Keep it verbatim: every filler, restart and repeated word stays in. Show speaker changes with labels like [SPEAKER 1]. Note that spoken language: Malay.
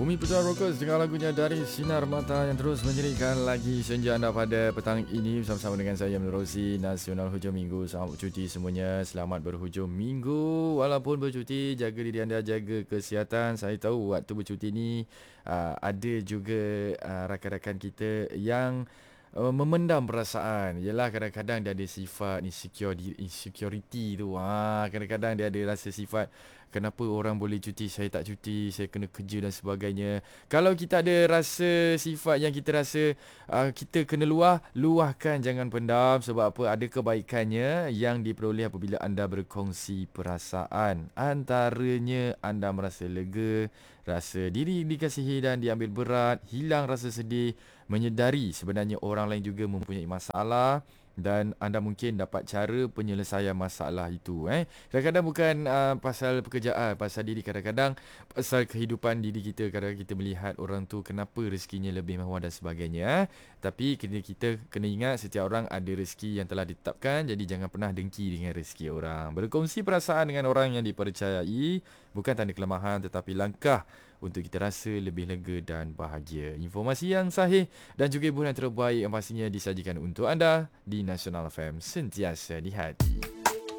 [SPEAKER 1] Bumi Putra Rockers dengan lagunya Dari Sinar Mata yang terus menjadikan lagi senja anda pada petang ini bersama-sama dengan saya menerusi Nasional Hujung Minggu. Selamat bercuti semuanya, selamat berhujung minggu. Walaupun bercuti, jaga diri anda, jaga kesihatan. Saya tahu waktu bercuti ni uh, ada juga uh, rakan-rakan kita yang uh, memendam perasaan. Yelah, kadang-kadang dia ada sifat insecure, insecurity tu. Ha, kadang-kadang dia ada rasa sifat, kenapa orang boleh cuti, saya tak cuti, saya kena kerja dan sebagainya. Kalau kita ada rasa sifat yang kita rasa uh, kita kena luah, luahkan, jangan pendam. Sebab apa? Ada kebaikannya yang diperoleh apabila anda berkongsi perasaan. Antaranya anda merasa lega, rasa diri dikasihi dan diambil berat, hilang rasa sedih, menyedari sebenarnya orang lain juga mempunyai masalah dan anda mungkin dapat cara penyelesaian masalah itu. Eh, kadang-kadang bukan uh, pasal pekerjaan, pasal diri, kadang-kadang pasal kehidupan diri kita. Kadang-kadang kita melihat orang tu kenapa rezekinya lebih mewah dan sebagainya. Eh. Tapi kena, kita kena ingat setiap orang ada rezeki yang telah ditetapkan. Jadi jangan pernah dengki dengan rezeki orang. Berkongsi perasaan dengan orang yang dipercayai bukan tanda kelemahan, tetapi langkah untuk kita rasa lebih lega dan bahagia. Informasi yang sahih dan juga hiburan terbaik yang pastinya disajikan untuk anda di Nasional F M, sentiasa di hati.